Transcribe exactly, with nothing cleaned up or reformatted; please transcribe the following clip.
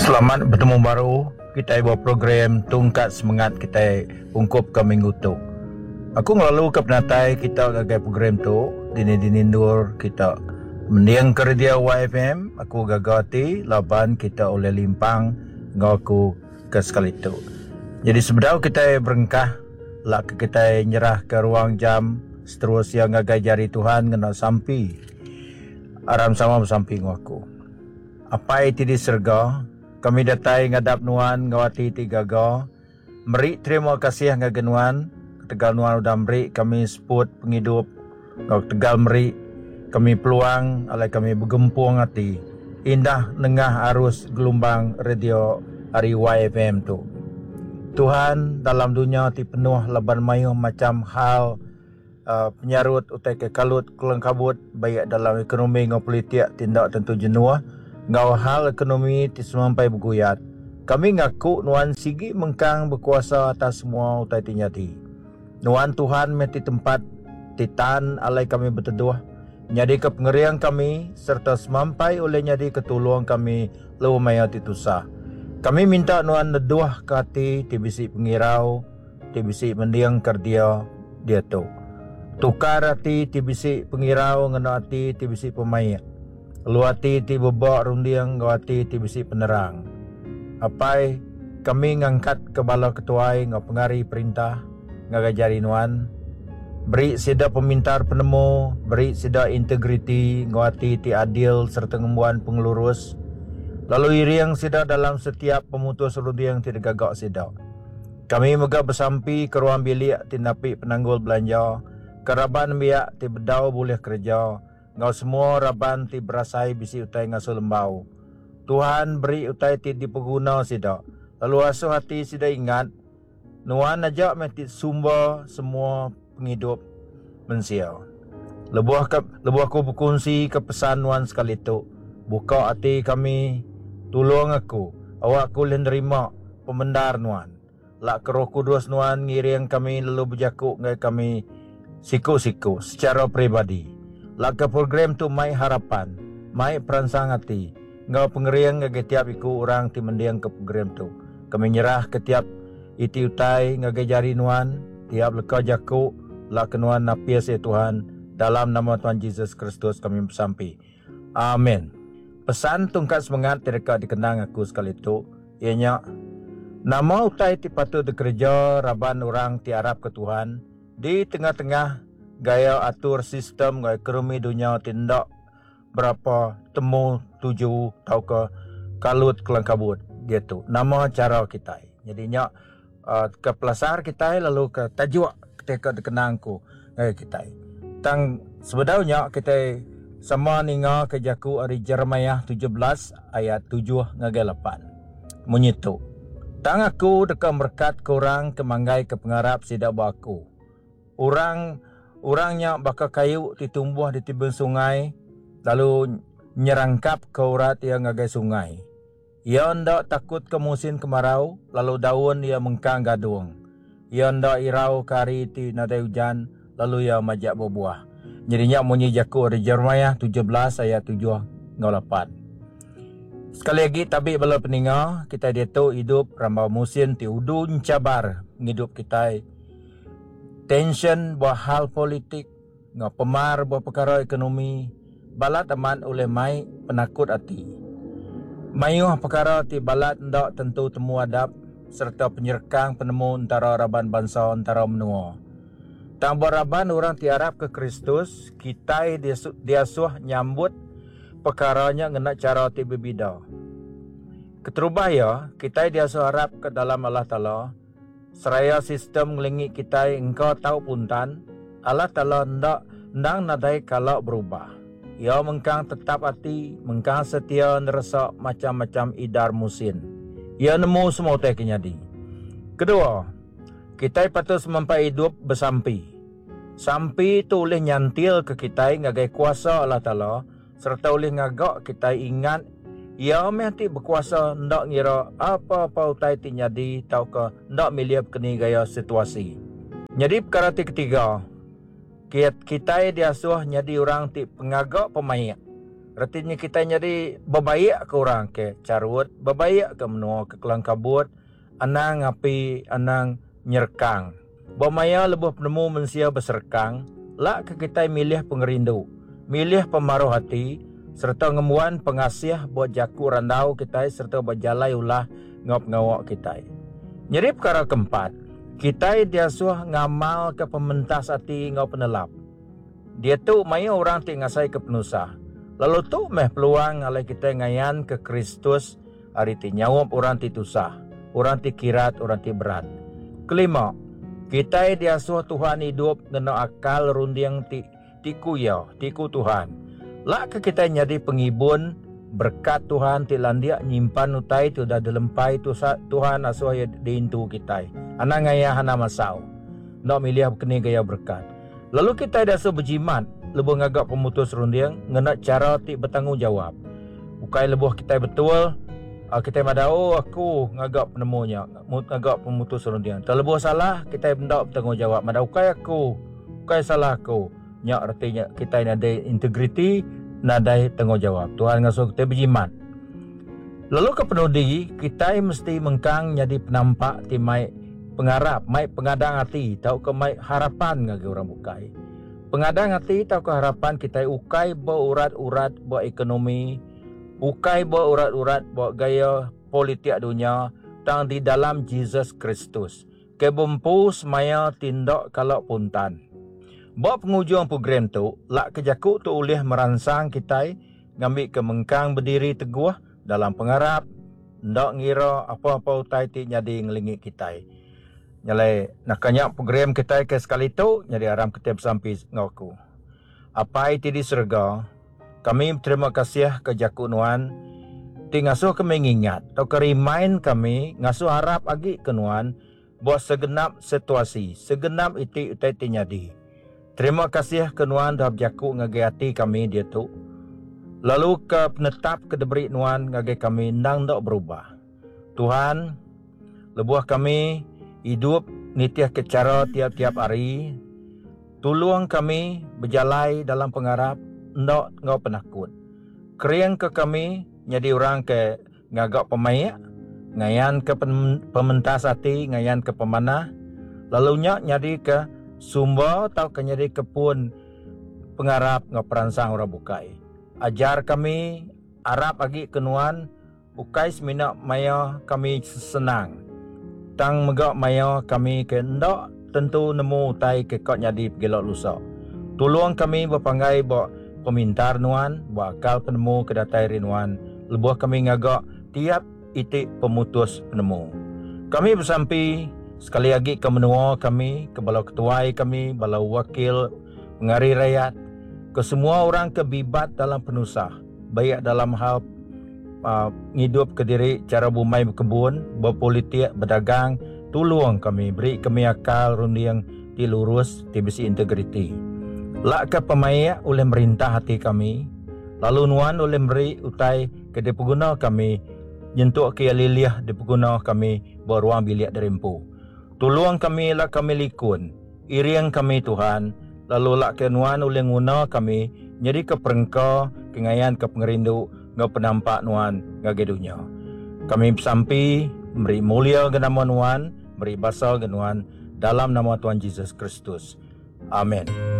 Selamat bertemu baru. Kita buat program tungkat semangat kita ungkup ke minggu tu. Aku ngelalu ke penatai kita gagai program tu. Dini-dini-dur kita mendiang ke dia Y F M. Aku gagati laban kita oleh limpang ngaku ke sekali tu. Jadi sebenarnya kita berengkah lah kita nyerah ke ruang jam seterusnya ngagai jari Tuhan kena sampai aram sama bersampi ngaku. Apa itu di serga? Kami datai ngadap nuan ngawati tiga ga. Meri terima kasih ngagenuan. Tegal nuan udah meri kami sebut penghidup. Ngau tegal meri kami peluang alai kami bergempung hati. Indah nengah arus gelombang radio hari Y F M tu. Tuhan dalam dunia ti penuh laban mayuh macam hal uh, penyarut utai ke kalut kelang kabut baik dalam ekonomi ngau politik tindak tentu jenuah. Ngau hal ekonomi ti semampai berguyat. Kami ngaku nuan sigi mengkang berkuasa atas semua utai tinyati. Nuan Tuhan meti tempat titan alai kami berteduh. Nyadi ke pengeriang kami serta semampai oleh nyadi ketulung kami lewu maya ti tusah. Kami minta nuan neduah ke hati ti bisi pengirau, ti bisi mendiang kerdia dia tu. Tukar hati ti bisi pengirau ngena hati ti bisi pemain. Luati ti bebak rundiang gawati ti bisi penerang. Apai kami ngangkat ke bala ketuai ngau pengari perintah ngagajari nuan. Beri sida pemintar penemu, beri sida integriti ngawati ti adil serta ngembuan pengelurus. Lalu iriang sida dalam setiap pemutus rundiang ti gagak sida. Kami mega bersampi ke ruang bilik ti napi penanggul belanja. Keraban biak ti bedau boleh kerja. Ngau semua raban ti berasai bisi utai ngasul lembau. Tuhan beri utai ti dipeguna sida. Lalu asuh hati sida ingat. Nuan ajak meti sumber semua penghidup manusia. Lebuh ke, lebuh aku berkongsi ke pesan nuan sekali tu. Buka hati kami. Tolong aku. Awak aku boleh nerima pemendar nuan. Lak ke Roh Kudus nuan ngiring kami lalu berjakuk ngai kami siku-siku secara peribadi. Laka program tu mai harapan, mai peransang hati. Ngau pengeriang ngage tiap iku orang ti mendiang ke program tu. Kami nyerah ke tiap iti utai ngage jari nuan, tiap leka jaku, laka nuan napias ya Tuhan. Dalam nama Tuhan Yesus Kristus kami bersampi. Amin. Pesan tungkat semangat mereka dikenang aku sekali tu. Ianya, nama utai ti patut dikerja raban orang ti Arab ke Tuhan. Di tengah-tengah gaya atur sistem gaya ekonomi dunia tindak berapa temu tujuh tau ke kalut kelang kabut gitu. Nama cara kita. Jadinya uh, ke pelasar kita lalu ke tajuk ketika dikenangku gaya kita. Tang sebenarnya kita sama ninga ke jaku dari Jeremiah tujuh belas ayat tujuh ngage lapan. Menyitu. Tang aku dekat berkat korang kemanggai ke pengarap sidak baku. Orang Orangnya bakal kayu ditumbuh di tebing sungai lalu nyerangkap ke urat yang ngagai sungai. Ia hendak takut ke musim kemarau lalu daun ia mengkang gadung. Ia hendak irau kari ti nadai hujan lalu ia majak berbuah. Jadinya munyi jaku dari Jeremiah tujuh belas ayat tujuh ngau lapan. Sekali lagi tapi bala peninga kita dia tu hidup rambau musim ti udun cabar hidup kita. Tension buah hal politik, ngau pemar buah perkara ekonomi, balat aman oleh mai penakut hati. Mayuh perkara ti balat ndak tentu temu adab serta penyerkang penemu antara raban bangsa antara menua. Tambah raban orang ti Arab ke Kristus, kita diasuh nyambut perkaranya ngena cara ti berbeda. Keterubah ya, kita diasuh Arab ke dalam Allah Ta'ala. Seraya sistem ngelingik kita engkau tahu puntan, Allah Ta'ala ndak ndang nadai kalau berubah. Ia mengkang tetap hati, mengkang setia nerasa macam-macam idar musim. Ia nemu semua utai kenyadi. Kedua, kita patut memampai hidup bersampi. Sampi itu oleh nyantil ke kita ngagai kuasa Allah Ta'ala, serta oleh ngagak kita ingat ia mesti berkuasa ndak ngira apa-apa utai ti nyadi tau ke ndak miliap keni gaya situasi. Jadi perkara ti ketiga, kita diasuh nyadi orang ti pengagak pemain. Artinya kita jadi berbaik ke orang ke carut, berbaik ke menua ke kelang kabut, anang api, anang nyerkang. Bamaya lebih penemu mensia berserkang, lak ke kita milih pengerindu, milih pemaruh hati, serta ngemuan pengasih buat jaku randau kita, serta berjalai ulah ngop ngawak kita. Nyeri perkara keempat, kita diasuh ngamal ke pementas hati ngop penelap. Dia tu maya orang ti ngasai ke penusah. Lalu tu meh peluang alai kita ngayan ke Kristus, hari ti nyawap orang ti tusah, orang ti kirat, orang ti berat. Kelima, kita diasuh Tuhan hidup ngena akal rundiang ti tiku ya, tiku Tuhan. Lak ke kita jadi pengibun berkat Tuhan ti landia nyimpan utai tu dah delempai tu Tuhan asuh ya diintu kita. Ana ngaya hana masau. Nak milih kini gaya berkat. Lalu kita diasuh berjimat, lebih ngagak pemutus rundiang ngena cara ti bertanggungjawab. Bukai lebuh kita betul, kita madao aku ngagak penemunya, ngagak pemutus rundiang. Terlebuh salah, kita hendak bertanggungjawab. Madao ukai aku, ukai salah aku. Nyak artinya kita ada integriti, nadai tanggungjawab. Tuhan ngasuh kita berjimat. Lalu ke penudi, kita mesti mengkang jadi penampak ti mai pengarap, mai pengadang hati, tau ke mai harapan ngagi orang bukai. Pengadang hati tau ke harapan kita ukai berurat-urat buat ekonomi, ukai berurat-urat buat gaya politik dunia, tang di dalam Jesus Kristus. Kebumpu semaya tindak kalau puntan. Buat pengujung program tu, lak kejaku tu ulih merangsang kita ngambil kemengkang berdiri teguh dalam pengarap, ndak ngira apa-apa utai ti jadi ngelingi kita. Nyalai nak kanyak program kita ke sekali tu, jadi aram kita bersampai ngaku. Apa itu di surga, kami terima kasih ke jaku nuan, ti ngasuh kami ingat, atau ke remind kami, ngasuh harap agi ke nuan, buat segenap situasi, segenap itu utai ti nyadi. Terima kasih ke nuan dah jaku ngagi hati kami dia tu. Lalu ke penetap ke deberi nuan ngagi kami nang dak berubah. Tuhan, lebuah kami hidup nitiah ke cara tiap-tiap hari. Tolong kami berjalai dalam pengarap, ndak ngau penakut. Keriang ke kami jadi orang ke ngagak pemayak, ngayan ke pementas hati, ngayan ke pemanah. Lalunya nyadi ke sumber atau ke nyadi ke pun pengarap ngau peransang orang bukai. Ajar kami Arab agi kenuan ukai semina maya kami senang. Tang megak maya kami ke ndak tentu nemu utai ke kok nyadi gelok lusa. Tolong kami berpanggai buat pemintar nuan, buat akal penemu kedatai rinuan. Lebuh kami ngagak tiap itik pemutus penemu. Kami bersampai sekali lagi ke menua kami, ke balau ketuai kami, balau wakil pengari rakyat, ke semua orang kebibat dalam penusah, baik dalam hal uh, hidup ke diri, cara bumai berkebun, berpolitik, berdagang. Tolong kami, beri kami akal rundiang ti lurus, ti besi integriti. Lak ke pemaya oleh merintah hati kami, lalu nuan oleh beri utai ke dipeguna kami, nyentuk ke liliah dipeguna kami beruang bilik derimpu. Tolong kami lak kami likun, iriang kami Tuhan, lalu lak ke nuan oleh nguna kami, jadi ke perengka, kengayan ke pengerindu, ngau penampak nuan ngage dunia. Kami sampai beri mulia ke nama nuan, beri basal ke nuan, dalam nama Tuhan Yesus Kristus. Amin.